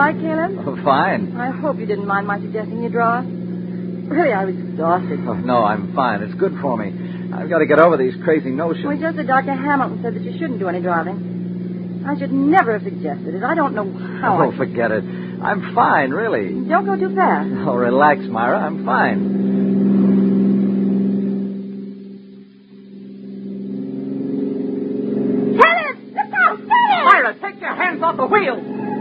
right, Caleb? Oh, fine. I hope you didn't mind my suggesting you drive. Really, I was exhausted. Oh, no, I'm fine. It's good for me. I've got to get over these crazy notions. Well, just that Dr. Hamilton said that you shouldn't do any driving. I should never have suggested it. I don't know how. Oh, forget it. I'm fine, really. Don't go too fast. Oh, relax, Myra. I'm fine. Caleb! Look out! Caleb! Myra, take your hands off the wheel!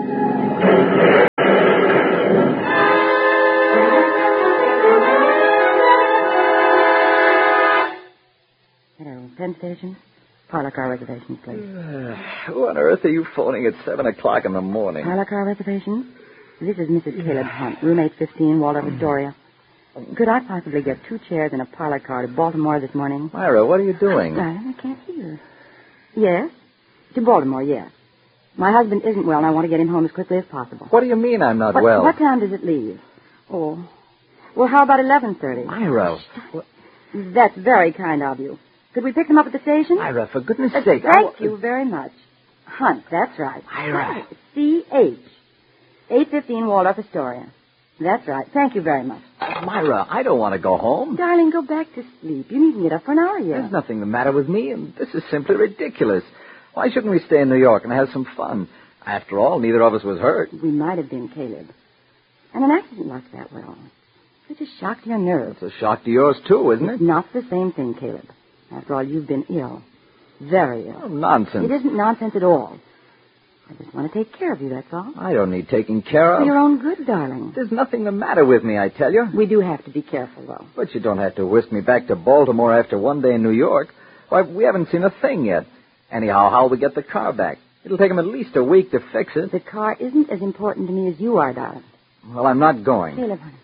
Hello, Penn Station. Parlor car reservations, please. Who on earth are you phoning at 7 o'clock in the morning? Parlor car reservations? This is Mrs. Caleb Hunt, room 815, Waldorf Astoria. Could I possibly get 2 chairs and a parlor car to Baltimore this morning? Myra, what are you doing? Darling, I can't hear. Yes? To Baltimore, yes. My husband isn't well, and I want to get him home as quickly as possible. What do you mean I'm not well? What time does it leave? Oh. Well, how about 11:30? Myra. That's very kind of you. Could we pick them up at the station? Myra, for goodness sake. Thank you very much. Hunt, that's right. Myra. C.H. 815 Waldorf Astoria. That's right. Thank you very much. Myra, I don't want to go home. Darling, go back to sleep. You needn't get up for an hour yet. There's nothing the matter with me, and this is simply ridiculous. Why shouldn't we stay in New York and have some fun? After all, neither of us was hurt. We might have been, Caleb. And an accident like that, well, it's a shock to your nerves. It's a shock to yours, too, isn't It's it? not the same thing, Caleb. After all, you've been ill. Very ill. Oh, nonsense. It isn't nonsense at all. I just want to take care of you, that's all. I don't need taking care of. For your own good, darling. There's nothing the matter with me, I tell you. We do have to be careful, though. But you don't have to whisk me back to Baltimore after one day in New York. Why, we haven't seen a thing yet. Anyhow, how'll we get the car back? It'll take him at least a week to fix it. The car isn't as important to me as you are, darling. Well, I'm not going. Caleb, honey,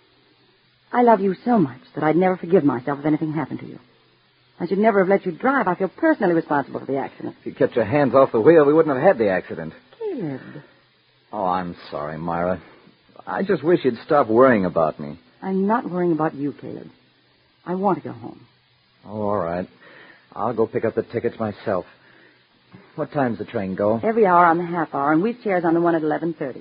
I love you so much that I'd never forgive myself if anything happened to you. I should never have let you drive. I feel personally responsible for the accident. If you kept your hands off the wheel, we wouldn't have had the accident. Caleb. Oh, I'm sorry, Myra. I just wish you'd stop worrying about me. I'm not worrying about you, Caleb. I want to go home. Oh, all right. I'll go pick up the tickets myself. What time's the train go? Every hour on the half hour, and we've chairs on the one at 11:30.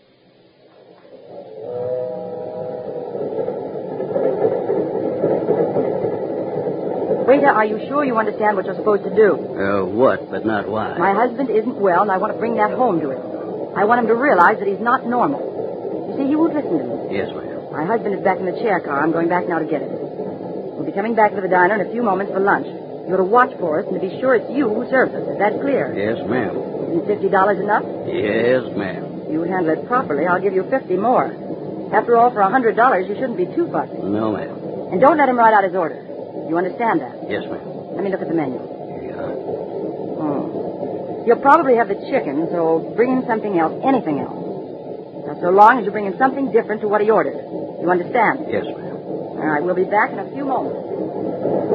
Waiter, are you sure you understand what you're supposed to do? What, but not why? My husband isn't well, and I want to bring that home to him. I want him to realize that he's not normal. You see, he won't listen to me. Yes, ma'am. My husband is back in the chair car. I'm going back now to get it. We'll be coming back to the diner in a few moments for lunch. You're to watch for us and to be sure it's you who serves us. Is that clear? Yes, ma'am. Isn't $50 enough? Yes, ma'am. You handle it properly, I'll give you 50 more. After all, for $100, you shouldn't be too fussy. No, ma'am. And don't let him write out his order. You understand that? Yes, ma'am. Let me look at the menu. Yeah. You'll probably have the chicken, so bring him something else, anything else. Now, so long as you bring him something different to what he ordered. You understand? Yes, ma'am. All right, we'll be back in a few moments.